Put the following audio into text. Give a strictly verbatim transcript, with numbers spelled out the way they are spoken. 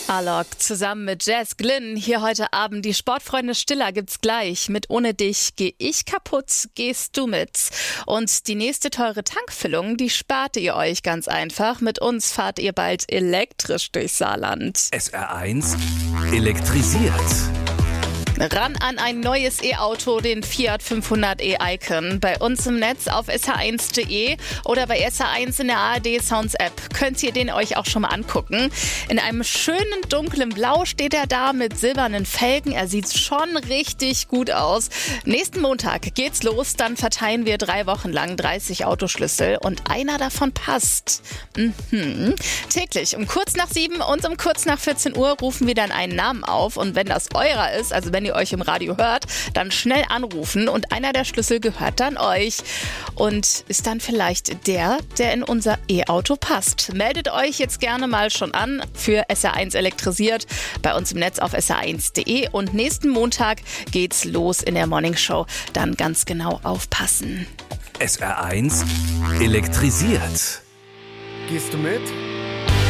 Alok zusammen mit Jazz Glynn. Hier heute Abend die Sportfreunde Stiller gibt's gleich. Mit Ohne dich geh ich kaputt, gehst du mit. Und die nächste teure Tankfüllung, die spart ihr euch ganz einfach. Mit uns fahrt ihr bald elektrisch durchs Saarland. S R eins elektrisiert. Ran an ein neues E-Auto, den Fiat fünfhundert e Icon. Bei uns im Netz auf s h eins punkt d e oder bei S H eins in der A R D Sounds App könnt ihr den euch auch schon mal angucken. In einem schönen dunklen Blau steht er da mit silbernen Felgen. Er sieht schon richtig gut aus. Nächsten Montag geht's los, dann verteilen wir drei Wochen lang dreißig Autoschlüssel und einer davon passt. Mhm. Täglich um kurz nach sieben und um kurz nach vierzehn Uhr rufen wir dann einen Namen auf und wenn das eurer ist, also wenn ihr euch im Radio hört, dann schnell anrufen und einer der Schlüssel gehört dann euch und ist dann vielleicht der, der in unser E-Auto passt. Meldet euch jetzt gerne mal schon an für S R eins elektrisiert bei uns im Netz auf s h eins punkt d e und nächsten Montag geht's los in der Morning Show. Dann ganz genau aufpassen. S R eins elektrisiert. Gehst du mit?